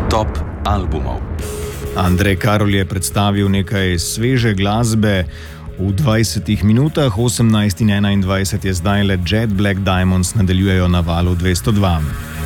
Top albumov. Andrej Karol je predstavil nekaj sveže glasbe v 20 minutah, 18 in 21 je zdaj le Jet Black Diamonds nadaljujejo na valu 202.